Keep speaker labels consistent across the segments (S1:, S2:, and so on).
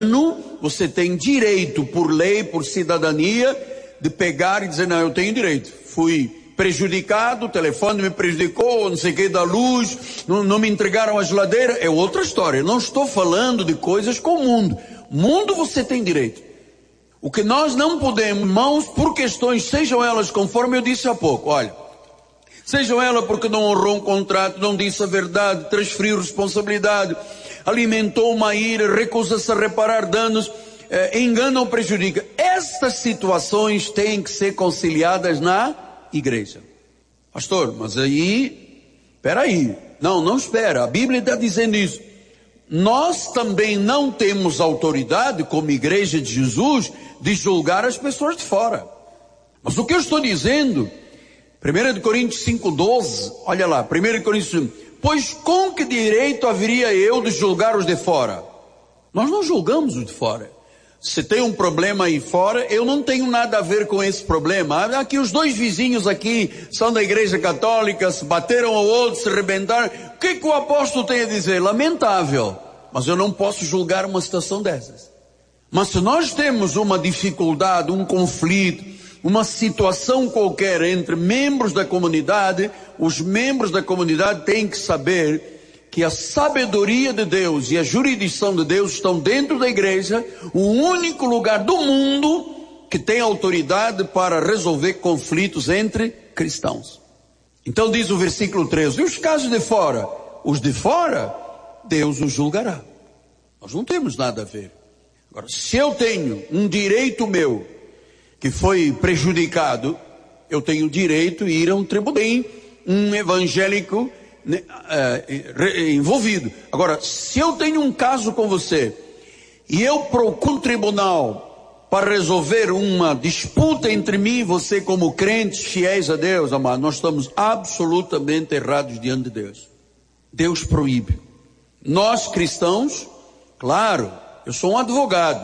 S1: Você tem direito, por lei, por cidadania, de pegar e dizer, não, eu tenho direito. Fui prejudicado, o telefone me prejudicou, não sei o que, da luz, não me entregaram a geladeira. É outra história. Eu não estou falando de coisas com o mundo. Mundo você tem direito. O que nós não podemos, irmãos, por questões, sejam elas conforme eu disse há pouco, olha, sejam elas porque não honrou um contrato, não disse a verdade, transferiu responsabilidade, alimentou uma ira, recusa-se a reparar danos, engana ou prejudica. Estas situações têm que ser conciliadas na igreja. Pastor, mas aí, espera, não espera, a Bíblia está dizendo isso. Nós também não temos autoridade, como igreja de Jesus, de julgar as pessoas de fora. Mas o que eu estou dizendo, 1 Coríntios 5,12, olha lá, 1 Coríntios 5, pois com que direito haveria eu de julgar os de fora? Nós não julgamos os de fora. Se tem um problema aí fora, eu não tenho nada a ver com esse problema. Aqui os dois vizinhos aqui são da igreja católica, se bateram ao outro, se arrebentaram. O que o apóstolo tem a dizer? Lamentável, mas eu não posso julgar uma situação dessas. Mas se nós temos uma dificuldade, um conflito, uma situação qualquer entre membros da comunidade, os membros da comunidade têm que saber que a sabedoria de Deus e a jurisdição de Deus estão dentro da igreja, o único lugar do mundo que tem autoridade para resolver conflitos entre cristãos. Então diz o versículo 13, e os casos de fora? Os de fora, Deus os julgará. Nós não temos nada a ver. Agora, se eu tenho um direito meu que foi prejudicado, eu tenho direito de ir a um tribunal, um evangélico envolvido. Agora, se eu tenho um caso com você e eu procuro um tribunal para resolver uma disputa entre mim e você como crentes fiéis a Deus, amado, nós estamos absolutamente errados diante de Deus. Deus proíbe. Nós cristãos, claro, eu sou um advogado,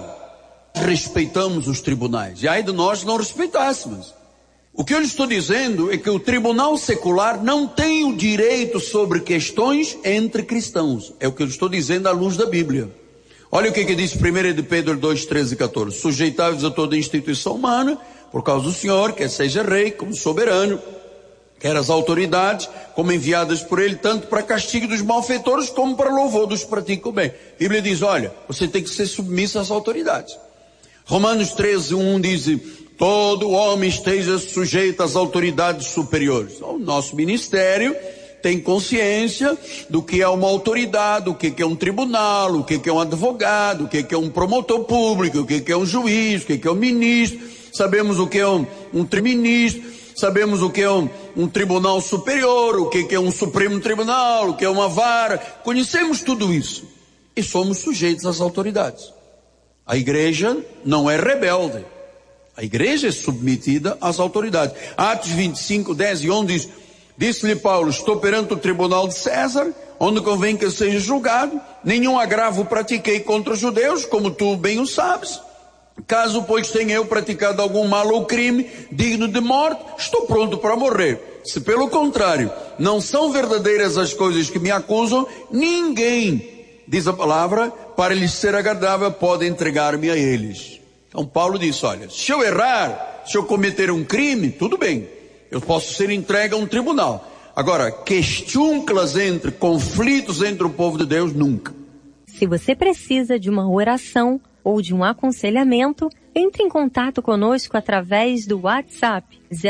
S1: respeitamos os tribunais, e aí de nós não respeitássemos. O que eu lhe estou dizendo é que o tribunal secular não tem o direito sobre questões entre cristãos. É o que eu lhe estou dizendo à luz da Bíblia. Olha o que diz 1 de Pedro 2, 13 e 14. Sujeitai-vos a toda instituição humana, por causa do Senhor, quer seja rei, como soberano, quer as autoridades, como enviadas por ele, tanto para castigo dos malfeitores, como para louvor dos que praticam o bem. A Bíblia diz, olha, você tem que ser submisso às autoridades. Romanos 13, 1 diz, todo homem esteja sujeito às autoridades superiores. Então, o nosso ministério tem consciência do que é uma autoridade, o que é um tribunal, o que é um advogado, o que é um promotor público, o que é um juiz, o que é um ministro. Sabemos o que é um ministro, sabemos o que é um tribunal superior, o que é um supremo tribunal, o que é uma vara. Conhecemos tudo isso e somos sujeitos às autoridades. A igreja não é rebelde. A igreja é submetida às autoridades. Atos 25, 10 e 11 diz, disse-lhe Paulo, estou perante o tribunal de César, onde convém que eu seja julgado, nenhum agravo pratiquei contra os judeus, como tu bem o sabes. Caso, pois, tenha eu praticado algum mal ou crime digno de morte, estou pronto para morrer. Se pelo contrário, não são verdadeiras as coisas que me acusam, ninguém, diz a palavra, para lhes ser agradável, pode entregar-me a eles. Então Paulo disse, olha, se eu errar, se eu cometer um crime, tudo bem, eu posso ser entregue a um tribunal. Agora, questões entre, conflitos entre o povo de Deus, nunca.
S2: Se você precisa de uma oração ou de um aconselhamento, entre em contato conosco através do WhatsApp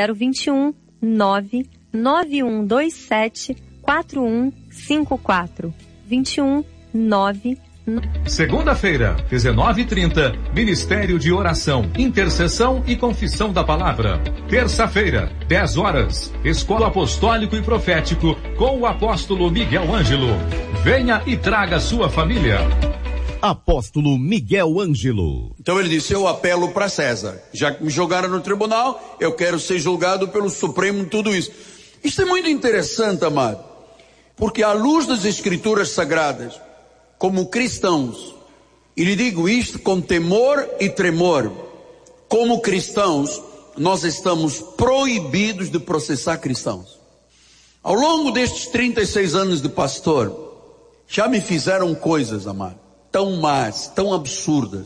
S2: 021 99127 4154 21 9.
S3: Segunda-feira, 19h30, Ministério de Oração, Intercessão e Confissão da Palavra. Terça-feira, 10 horas, Escola Apostólico e Profético com o apóstolo Miguel Ângelo. Venha e traga sua família.
S4: Apóstolo Miguel Ângelo.
S1: Então ele disse, eu apelo para César. Já que me jogaram no tribunal, eu quero ser julgado pelo Supremo, tudo isso. Isso é muito interessante, amado, porque à luz das Escrituras Sagradas, como cristãos, e lhe digo isto com temor e tremor, como cristãos, nós estamos proibidos de processar cristãos. Ao longo destes 36 anos de pastor, já me fizeram coisas, amado, tão más, tão absurdas.